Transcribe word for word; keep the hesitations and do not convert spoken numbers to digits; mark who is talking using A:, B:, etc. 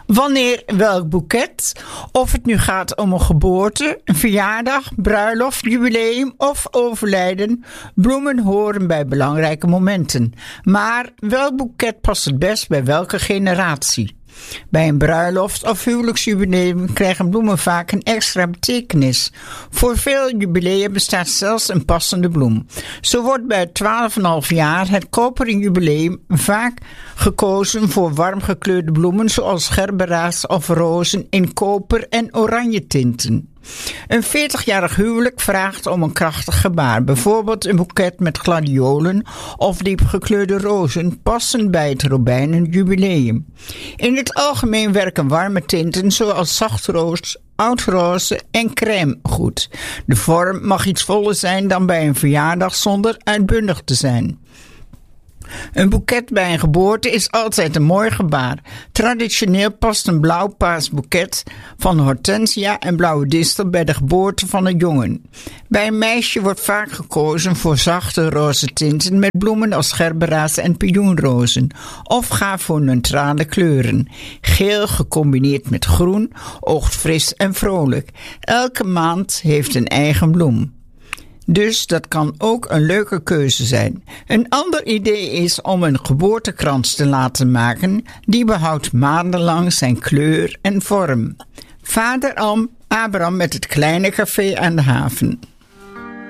A: Wanneer welk boeket, of het nu gaat om een geboorte, een verjaardag, bruiloft, jubileum of overlijden, bloemen horen bij belangrijke momenten. Maar welk boeket past het best bij welke generatie? Bij een bruiloft of huwelijksjubileum krijgen bloemen vaak een extra betekenis. Voor veel jubilea bestaat zelfs een passende bloem. Zo wordt bij het twaalf komma vijf jaar het koperen jubileum vaak gekozen voor warm gekleurde bloemen zoals gerbera's of rozen in koper en oranje tinten. Een veertigjarig huwelijk vraagt om een krachtig gebaar. Bijvoorbeeld een boeket met gladiolen of diepgekleurde rozen passen bij het robijnen jubileum. In het algemeen werken warme tinten zoals zachtroos, oudroze en crème goed. De vorm mag iets voller zijn dan bij een verjaardag zonder uitbundig te zijn. Een boeket bij een geboorte is altijd een mooi gebaar. Traditioneel past een blauw-paars boeket van hortensia en blauwe distel bij de geboorte van een jongen. Bij een meisje wordt vaak gekozen voor zachte roze tinten met bloemen als gerbera's en pioenrozen. Of ga voor neutrale kleuren. Geel gecombineerd met groen oogt fris en vrolijk. Elke maand heeft een eigen bloem. Dus dat kan ook een leuke keuze zijn. Een ander idee is om een geboortekrans te laten maken. Die behoudt maandenlang zijn kleur en vorm. Vader Abraham met het kleine café aan de haven.